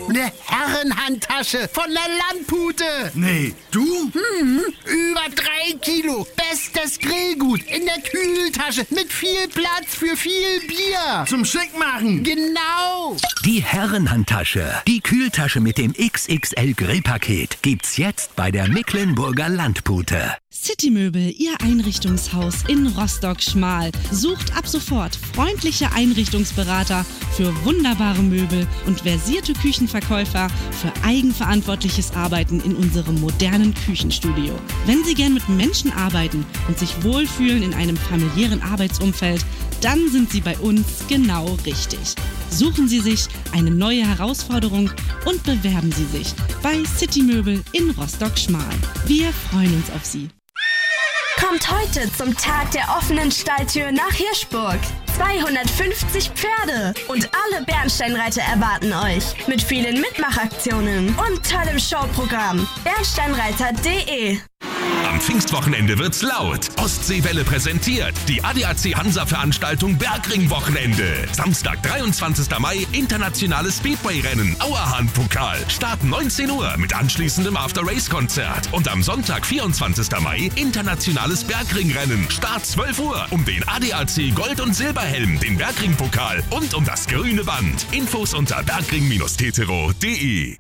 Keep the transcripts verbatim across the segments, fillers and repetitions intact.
Eine Herrenhandtasche von der Landpute. Nee, du? Hm, über drei Kilo. Bestes Grillgut in der Kühltasche mit viel Platz für viel Bier. Zum Schickmachen. Genau. Die Herrenhandtasche, die Kühltasche mit dem X X L-Grillpaket, gibt's jetzt bei der Mecklenburger Landpute. Citymöbel, Ihr Einrichtungshaus in Rostock-Schmal. Sucht ab sofort freundliche Einrichtungsberater für wunderbare Möbel und versierte Küchenverkäufer für eigenverantwortliches Arbeiten in unserem modernen Küchenstudio. Wenn Sie gern mit Menschen arbeiten und sich wohlfühlen in einem familiären Arbeitsumfeld, dann sind Sie bei uns genau richtig. Suchen Sie sich eine neue Herausforderung und bewerben Sie sich bei Citymöbel in Rostock-Schmal. Wir freuen uns auf Sie. Kommt heute zum Tag der offenen Stalltür nach Hirschburg. zweihundertfünfzig Pferde und alle Bernsteinreiter erwarten euch. Mit vielen Mitmachaktionen und tollem Showprogramm. bernsteinreiter punkt de. Am Pfingstwochenende wird's laut. Ostseewelle präsentiert die A D A C Hansa-Veranstaltung Bergring-Wochenende. Samstag, dreiundzwanzigster Mai, internationales Speedway-Rennen, Auerhahn-Pokal. Start neunzehn Uhr mit anschließendem After-Race-Konzert. Und am Sonntag, vierundzwanzigster Mai, internationales Bergring-Rennen. Start zwölf Uhr um den A D A C Gold- und Silberhelm, den Bergring-Pokal und um das grüne Band. Infos unter bergring tetero punkt de.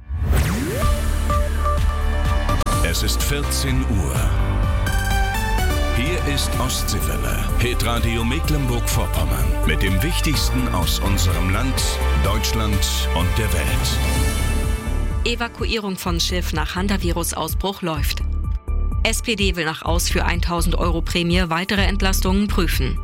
Es ist vierzehn Uhr. Hier ist Ostseewelle, Hitradio Mecklenburg-Vorpommern. Mit dem Wichtigsten aus unserem Land, Deutschland und der Welt. Evakuierung von Schiff nach Hantavirus-Ausbruch läuft. S P D will nach Aus für tausend Euro Prämie weitere Entlastungen prüfen.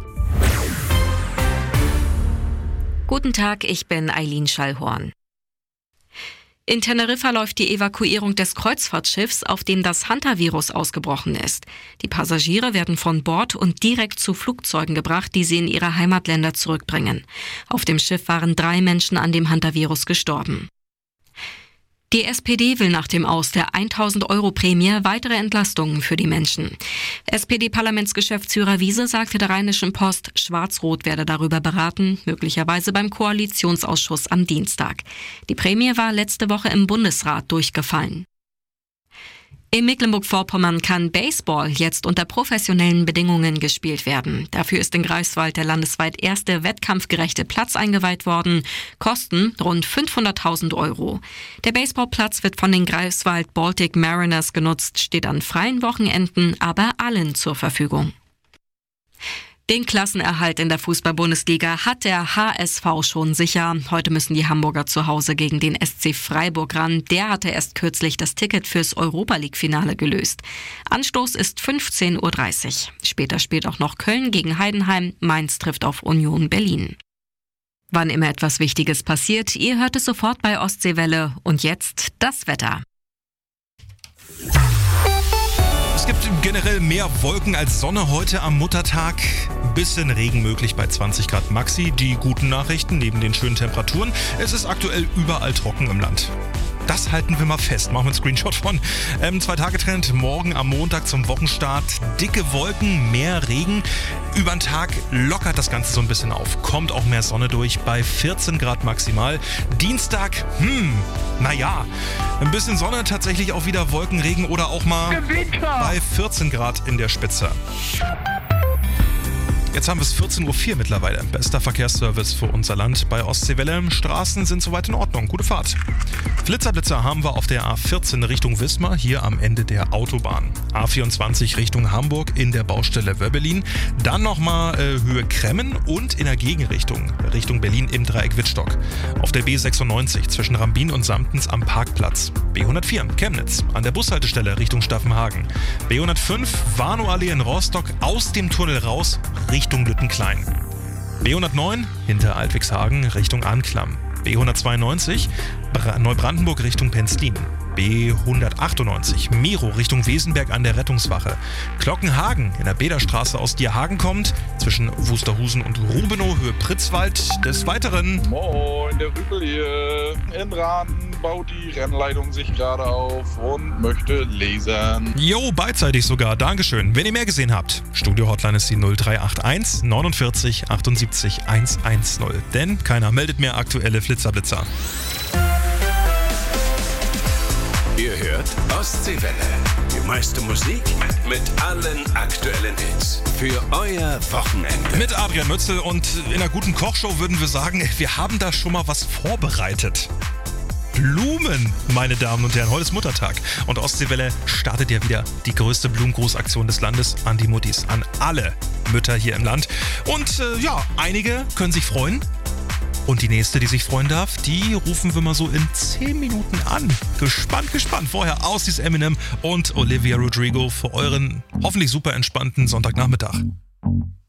Guten Tag, ich bin Eileen Schallhorn. In Teneriffa läuft die Evakuierung des Kreuzfahrtschiffs, auf dem das Hantavirus ausgebrochen ist. Die Passagiere werden von Bord und direkt zu Flugzeugen gebracht, die sie in ihre Heimatländer zurückbringen. Auf dem Schiff waren drei Menschen an dem Hantavirus gestorben. Die S P D will nach dem Aus der tausend Euro Prämie weitere Entlastungen für die Menschen. S P D-Parlamentsgeschäftsführer Wiese sagte der Rheinischen Post, Schwarz-Rot werde darüber beraten, möglicherweise beim Koalitionsausschuss am Dienstag. Die Prämie war letzte Woche im Bundesrat durchgefallen. In Mecklenburg-Vorpommern kann Baseball jetzt unter professionellen Bedingungen gespielt werden. Dafür ist in Greifswald der landesweit erste wettkampfgerechte Platz eingeweiht worden. Kosten rund fünfhunderttausend Euro. Der Baseballplatz wird von den Greifswald Baltic Mariners genutzt, steht an freien Wochenenden aber allen zur Verfügung. Den Klassenerhalt in der Fußball-Bundesliga hat der H S V schon sicher. Heute müssen die Hamburger zu Hause gegen den S C Freiburg ran. Der hatte erst kürzlich das Ticket fürs Europa-League-Finale gelöst. Anstoß ist fünfzehn Uhr dreißig. Später spielt auch noch Köln gegen Heidenheim. Mainz trifft auf Union Berlin. Wann immer etwas Wichtiges passiert, ihr hört es sofort bei Ostseewelle. Und jetzt das Wetter. Es gibt generell mehr Wolken als Sonne heute am Muttertag. Bisschen Regen möglich bei zwanzig Grad Maxi. Die guten Nachrichten neben den schönen Temperaturen. Es ist aktuell überall trocken im Land. Das halten wir mal fest. Machen wir einen Screenshot von. Ähm, Zwei-Tage-Trend. Morgen am Montag zum Wochenstart. Dicke Wolken, mehr Regen. Über den Tag lockert das Ganze so ein bisschen auf. Kommt auch mehr Sonne durch bei vierzehn Grad maximal. Dienstag, hm, naja. Ein bisschen Sonne, tatsächlich auch wieder Wolkenregen oder auch mal bei vierzehn Grad in der Spitze. Jetzt haben wir es vierzehn Uhr vier mittlerweile. Bester Verkehrsservice für unser Land bei Ostseewelle. Straßen sind soweit in Ordnung. Gute Fahrt. Blitzerblitzer haben wir auf der A vierzehn Richtung Wismar, hier am Ende der Autobahn. A vierundzwanzig Richtung Hamburg in der Baustelle Wöbbelin. Dann nochmal äh, Höhe Kremmen und in der Gegenrichtung, Richtung Berlin im Dreieck Wittstock. Auf der B sechsundneunzig zwischen Rambin und Samtens am Parkplatz. B hundertvier Chemnitz an der Bushaltestelle Richtung Staffenhagen. B hundertfünf Warnow-Allee in Rostock aus dem Tunnel raus Richtung Lüttenklein. B hundertneun hinter Altwigshagen Richtung Anklam. B hundertzweiundneunzig Bra- Neubrandenburg Richtung Penzlin. B hundertachtundneunzig Miro Richtung Wesenberg an der Rettungswache. Glockenhagen in der Bäderstraße aus Dierhagen kommt, zwischen Wusterhusen und Rubenow Höhe Pritzwald. Des Weiteren... Moin, der Rüppel hier. In Rahden baut die Rennleitung sich gerade auf und möchte lasern. Jo, beidseitig sogar. Dankeschön. Wenn ihr mehr gesehen habt, Studio-Hotline ist die null drei acht eins neunundvierzig achtundsiebzig hundertzehn. Denn keiner meldet mehr aktuelle Flitzerblitzer. Ihr hört Ostseewelle. Die meiste Musik mit allen aktuellen Hits. Für euer Wochenende. Mit Adrian Mützel und in einer guten Kochshow würden wir sagen, wir haben da schon mal was vorbereitet. Blumen, meine Damen und Herren. Heute ist Muttertag und Ostseewelle startet ja wieder die größte Blumengroßaktion des Landes an die Muttis, an alle Mütter hier im Land. Und äh, ja, einige können sich freuen. Und die nächste, die sich freuen darf, die rufen wir mal so in zehn Minuten an. Gespannt, gespannt. Vorher Aussies Eminem und Olivia Rodrigo für euren hoffentlich super entspannten Sonntagnachmittag.